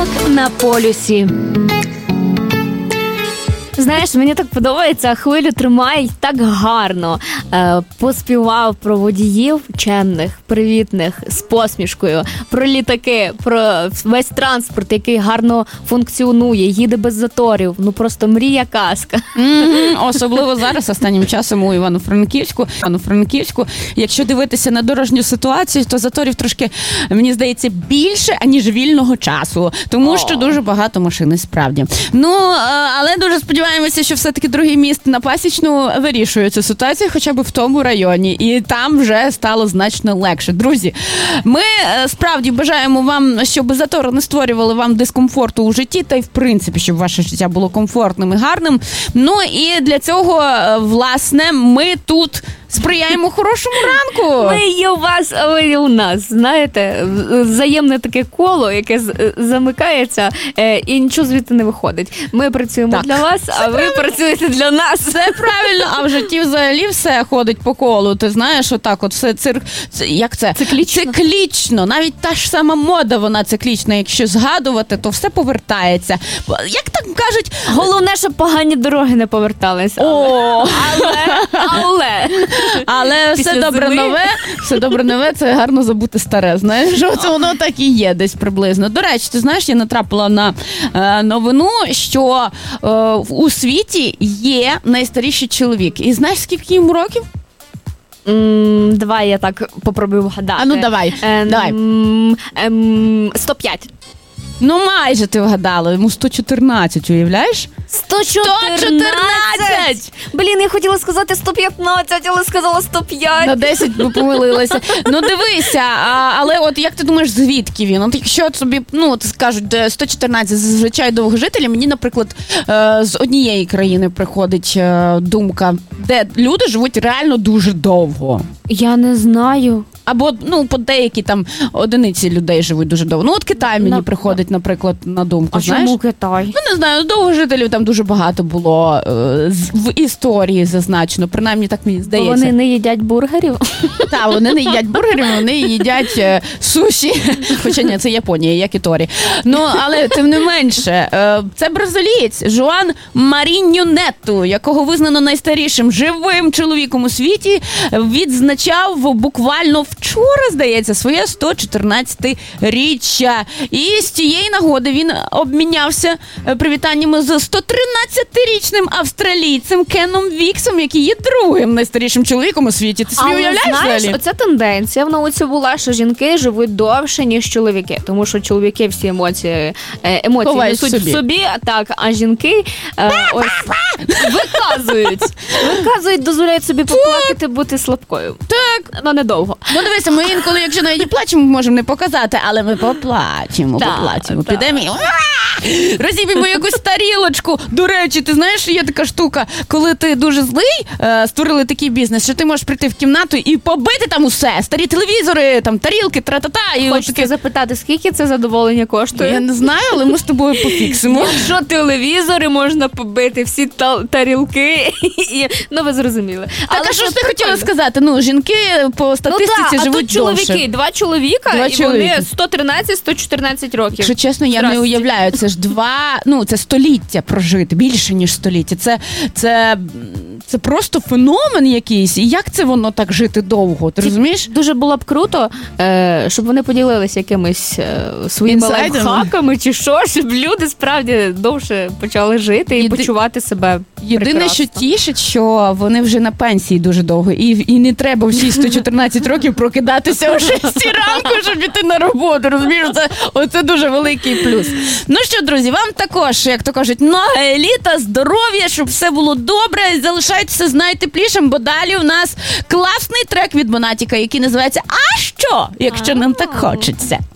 Ранок на полюсі. Знаєш, мені так подобається, хвилю тримає так гарно. Поспівав про водіїв чемних, привітних, з посмішкою, про літаки, про весь транспорт, який гарно функціонує, їде без заторів. Ну просто мрія казка. Особливо зараз, останнім часом у Івано-Франківську. Якщо дивитися на дорожню ситуацію, то заторів трошки, мені здається, більше, аніж вільного часу. Тому що дуже багато машин, справді. Ну, але дуже сподіваємося, що все-таки другий міст на Пасічну вирішує цю ситуацію, хоча б в тому районі. І там вже стало значно легше. Друзі, ми справді бажаємо вам, щоб затори не створювали вам дискомфорту у житті, та й в принципі, щоб ваше життя було комфортним і гарним. Ну і для цього, власне, ми тут сприяємо хорошому ранку. Ми є у вас, а ви у нас. Знаєте, взаємне таке коло, яке замикається і нічого звідти не виходить. Ми працюємо для вас, а ви працюєте для нас. Це правильно, а в житті взагалі все ходить по колу. Ти знаєш, отак от все як це? Циклічно. Навіть та ж сама мода, вона циклічна. Якщо згадувати, то все повертається. Як так кажуть? Головне, щоб погані дороги не поверталися. Але все добре нове, це гарно забути старе. Знаєш, оце воно так і є десь приблизно. До речі, ти знаєш, я натрапила на новину, що у світі є найстаріший чоловік. І знаєш, скільки йому років? Давай я так попробую вгадати. А ну давай. 105. Ну майже ти вгадала, йому 114, уявляєш? 114! Блін, я хотіла сказати 115, але сказала 105. На 10 помилилася. Ну дивися, але от як ти думаєш, звідки він? От якщо собі, скажуть, 114 зазвичай довгожителі, мені, наприклад, з однієї країни приходить думка, де люди живуть реально дуже довго. Я не знаю. Або, по деякі там одиниці людей живуть дуже довго. Ну, от Китай мені приходить, наприклад, на думку, знаєш? А чому Китай? Не знаю, довгожителів там дуже багато було в історії зазначено, принаймні так мені здається. Вони не їдять бургерів? Так, вони не їдять бургерів, вони їдять суші. Хоча ні, це Японія, як і Торі. Але тим не менше, це бразилієць Жоан Маріньо Нету, якого визнано найстарішим живим чоловіком у світі, відзначав буквально вчора, здається, своє 114-річчя. І з цієї нагоди він обмінявся привітаннями з 113-річним австралійцем Кеном Віксом, який є другим найстарішим чоловіком у світі. Ти собі уявляєш знаєш, взагалі? оця тенденція в науці була, що жінки живуть довше, ніж чоловіки. Тому що чоловіки всі емоції несуть в собі, а жінки виказують, дозволяють собі поплакати, бути слабкою. Так. Але недовго. Дивися, ми інколи, якщо навіть і плачемо, можемо не показати, але ми поплачемо. Підемо і розіб'ємо якусь тарілочку. До речі, ти знаєш, що є така штука, коли ти дуже злий, створили такий бізнес, що ти можеш прийти в кімнату і побити там усе. Старі телевізори, там тарілки, тра-та-та. Хочете запитати, скільки це задоволення коштує? Я не знаю, але ми з тобою пофіксимо. Якщо телевізори можна побити, всі тарілки, ви зрозуміли. Так, а що ж ти хотіла сказати? Жінки по статистиці живуть довше. Чоловіки, два чоловіка, і вони 113-114 років. Якщо чесно, я не уявляю. Це ж це століття прожити, більше, ніж століття. Це просто феномен якийсь. І як це воно так жити довго? Ти розумієш? Дуже було б круто, щоб вони поділилися якимись своїми лайфхаками чи що, щоб люди справді довше почали жити і почувати себе Єдине, що тішить, що вони вже на пенсії дуже довго. І не треба всі 114 років прокидатися о 6 ранку, щоб іти на роботу. Розумієш? Оце дуже великий плюс. Ну що, друзі, вам також, як то кажуть, ноги, літа, здоров'я, щоб все було добре. Залишайтеся з найтеплішим, бо далі у нас класний трек від Монатіка, який називається «А що?», якщо нам так хочеться.